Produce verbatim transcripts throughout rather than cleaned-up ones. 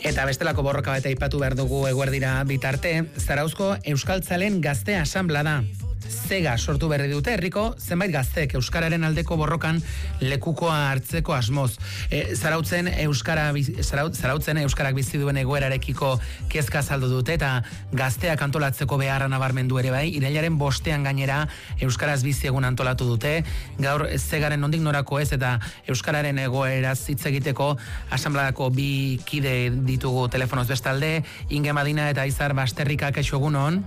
Eta bestelako borroka bat aipatu behar dugu eguerdira bitarte, Zarauzko Euskaltzalen Gazte Asanblada. Zega sortu berri dute herriko zenbait gazteek euskararen aldeko borrokan lekukoa hartzeko asmoz. E, Zarautzen euskara Zaraut, Zarautzen euskarak bizi duen egoerarekiko kezka azaldu dute eta gazteak antolatzeko beharra nabarmendu ere bai. Irailaren bostean gainera euskaraz bizi egun antolatu dute. Gaur Zegaren nondik norako ez eta euskararen egoeraz hitz egiteko asanbladako bi kide ditugu telefonoz bestalde, Inge Madina eta Izar Basterrika. Kaixo egunon.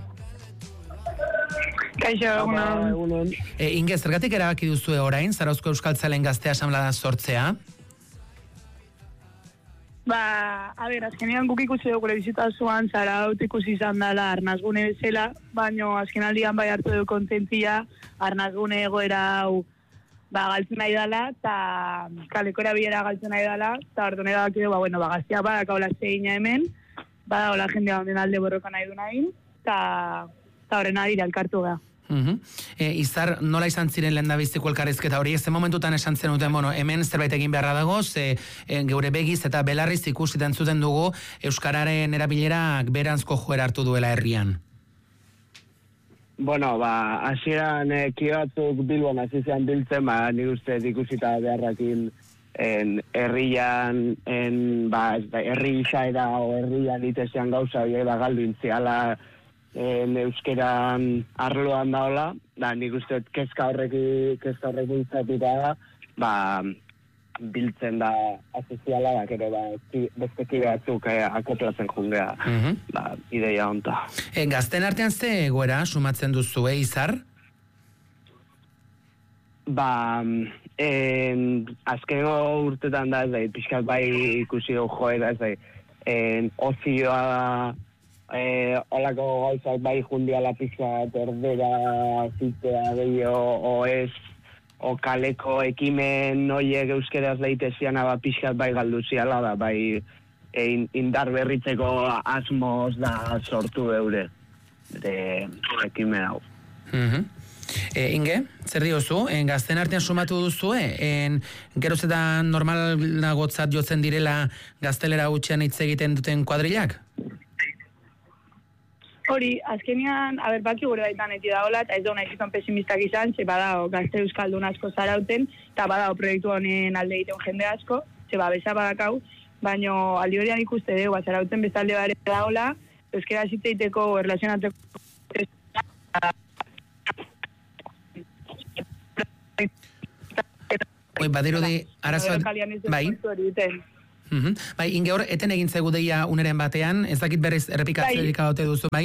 Kaixo, egunon. E, Inge, zergatik erabaki duzue orain, Zarauzko Euskaltzalen Gazte Asanblada sortzea? Ba, a ber, azkenean guk ikusi dugu gure bizita zuan, Zaraut ikusi izan dela arnazgune bezala, baino azken aldian bai hartu du kontentzia, arnazgune egoera hau ba, galtzen nahi dela, eta kaleko erabilera galtzen nahi dela, eta orduan erabaki du, ba, bueno, ba, gaztea badak hola zeina hemen, bada hola jendea honen alde borroka nahi du nahi, eta horren adira elkartu da. Uh-huh. E, Izar, nola izan ziren lehendabiziko elkarrizketa hori? Ze momentutan esan zenuten, bueno, hemen zerbait egin beharra dago, ze e, geure begiz eta belarriz ikusiten zuten dugu euskararen erabilerak beranzko joera hartu duela herrian. Bueno, ba, hasieran eh, kioatzuk Bilbon hasi zean biltzen, ba, nik uste ikusita beharrakin en herrian, en, ba, herri izaera o herrian itezean gauza, ba, galdu intziala, En euskeran arloan daola, da nik uste kezka horreki kezka horreki izatita da, ba, biltzen da asoziala da, kero ba, beste kide batzuk eh, akoplatzen jungea, uh-huh. ba, ideia honta. E, gazten artean ze egoera sumatzen duzu, eh, Izar? Ba, en, azkengo urtetan da, ez da, pixkat bai ikusi dugu joera, ez da, en, ozioa Eh, olako gauzak bai jundiala pixat erdera zitea gehiago o ez o kaleko ekimen oiek euskeraz leiteziana ba pixat bai galduziala da bai e, indar berritzeko asmoz da sortu eure de ekimen hau. Uh-huh. E, Inge, zer diozu? En gazten artean sumatu duzue? En geroz eta normalagotzat jotzen direla gaztelera hutsean hitz egiten duten kuadrilak? Hori, azkenean, aber, baki gure baitan eti daola, eta ez da hona izan pesimistak izan, ze badao gazte euskaldun asko Zarauten, eta badao proiektu honen alde egiten jende asko, ze ba, beza badakau, baino aldi horian ikuste dugu, ba, Zarauten bezalde bare daola, euskera zitzeiteko erlazionatzeko Oi, badirudi, arazoa, bai? Uh-huh. Bai, Inge hor, eten egin zegu deia uneren batean, ez dakit berriz errepikatzerik adote duzu, bai?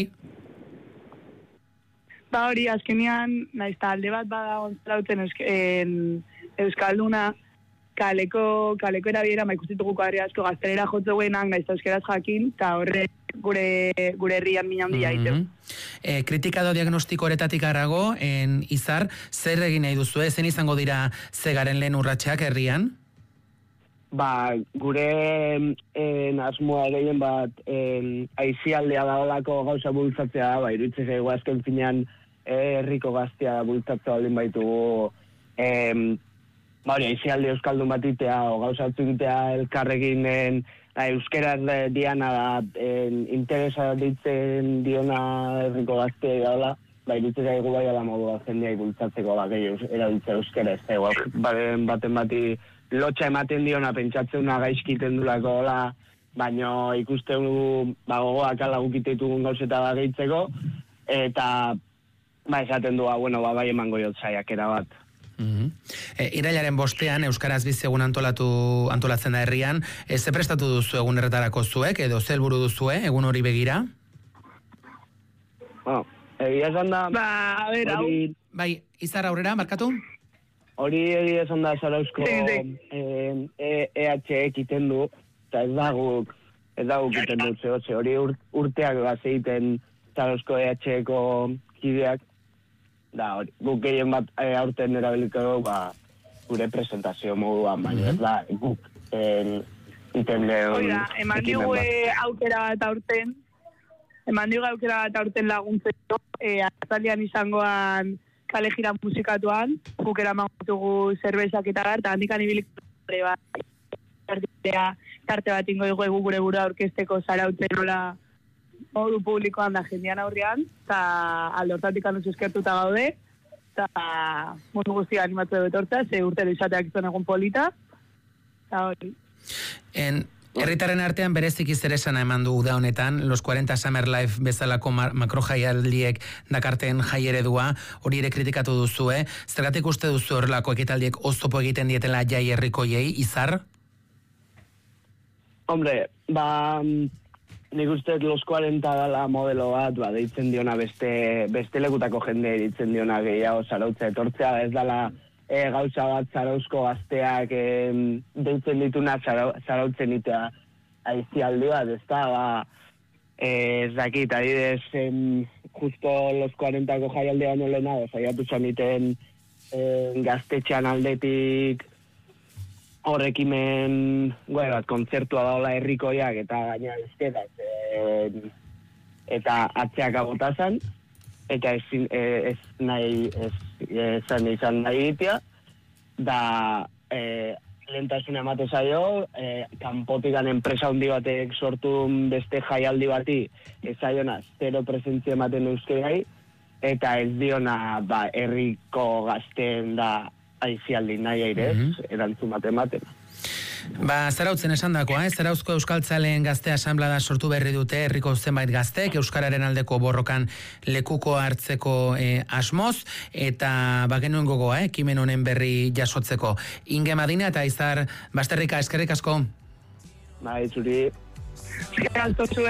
Ba hori, azkenean, nahiz talde bat bada onzalauten euskalduna, kaleko, kaleko erabiera, ma ikustituko harri asko gaztelera jotzeguenan, gaizta euskeraz jakin, eta horre gure, gure herrian mina handia uh-huh. E, kritikado diagnostiko horretatik arago, en Izar, zer egin nahi duzu, zen izango dira Zegaren lehen urratxeak herrian? Ba, gure en, asmoa gehien bat en, aizialdea daolako gauza bultzatzea, ba, iruditzen zaigu azken finean herriko gaztea bultzatzea baldin baitugu em, ba, hori, aizialde euskaldun bat itea, o gauza batzuk itea elkarrekin en, da, euskeraz diana da, en, interesa ditzen diona herriko gaztea daola, ba, iruditzen zaigu bai ala modua jendeai bultzatzeko, ba, gehi erabiltzea euskera, ez da, baten baten bati lotxa ematen diona pentsatzeuna gaizkiten dulako hola, baino ikusten du ba, gogoak ala gukitetugun gauzeta da gehitzeko, eta ba, esaten du, bueno, ba, bai emango jot saiakera bat. Uh-huh. E, irailaren bostean, Euskaraz bizi egun antolatu, antolatzen da herrian, e, ze prestatu duzu egun erretarako zuek, edo ze helburu duzue, egun hori begira? Bueno, egia esan da... Ba, a ber, hau... Bai, Izar aurrera, markatu? Hori egia esan da Zarauzko E H ekiten du, eta ez da guk, ez da guk iten dut zehotze. Hori urteak bat egiten Zarauzko E H eko kideak, da hori, guk gehien bat e, aurten erabiliko dugu, ba, gure presentazio moduan, baina ez da guk iten lehun... Hori da, eman digu aukera bat aurten, eman digu aukera bat aurten laguntzeko, e, azalian izangoan kale gira musikatuan, guk eraman dugu zerbezak eta gara, eta handikan ibilik bat. tartea, tarte bat ingo dugu gure burua aurkezteko zarautzen nola modu publikoan da jendean aurrean, eta alde hortatik handuz eskertuta gaude, eta mundu guztia animatu dugu etortza, ze urtero izateak izan egun polita, eta hori. En... Herritaren artean bereziki zeresana eman du uda honetan, Los cuarenta Summer Life bezalako makro jaialdiek dakarten jai eredua, hori ere kritikatu duzu, eh? Zergatik uste duzu horrelako ekitaldiek oztopo egiten dietela jai herrikoiei, Izar? Hombre, ba, nik uste Los cuarenta dala modelo bat, ba, deitzen diona beste, beste lekutako jende deitzen diona gehiago zarautza etortzea, ez dala... E, gauza bat zarauzko gazteak e, deitzen dituna zarau, zarautzen itea aizialdi bat, ez da, ba, e, ez dakit, adidez, em, justo Los cuarentako jaialdi baino lehenago, saiatu zaniten e, gaztetxean aldetik horrekimen, gure bat, kontzertua daola herrikoiak eta gaina ezketak, e, eta atzeak agotazan, eta ez, ez nahi, ez, ezan izan nahi egitea, da e, lehentasuna emate zaio, e, kanpotikan enpresa handi batek sortu beste jaialdi bati, ez zaiona zero presentzia ematen euskerai, eta ez diona ba, herriko gazten da aizialdi nahi airez, mm-hmm. erantzun bat ematen. Ba, zarautzen esan dakoa, eh? Zarauzko Euskaltzaleen gazte asanblada sortu berri dute herriko zenbait gaztek, euskararen aldeko borrokan lekuko hartzeko eh, asmoz, eta bagenuen gogoa, eh? Ekimen honen berri jasotzeko. Inge Madina eta Izar Basterrika, eskerrik asko. Bai, zuri. Eskerrik asko.